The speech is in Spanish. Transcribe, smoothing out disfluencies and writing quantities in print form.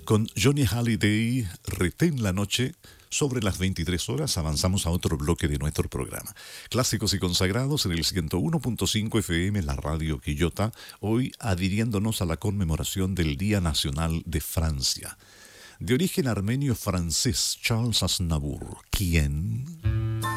Con Johnny Halliday, Retén la noche. Sobre las 23 horas avanzamos a otro bloque de nuestro programa. Clásicos y consagrados en el 101.5 FM, la radio Quillota, hoy adhiriéndonos a la conmemoración del Día Nacional de Francia. De origen armenio-francés, Charles Aznavour. ¿Quién?